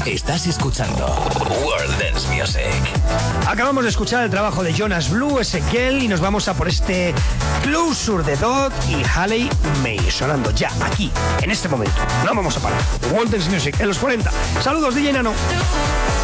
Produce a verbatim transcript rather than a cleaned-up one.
Estás escuchando World Dance Music. Acabamos de escuchar el trabajo de Jonas Blue, Ezequiel, y nos vamos a por este Closure de Dodd y Haley May, sonando ya, aquí, en este momento. No vamos a parar. World Dance Music en los cuarenta. Saludos, D J Nano.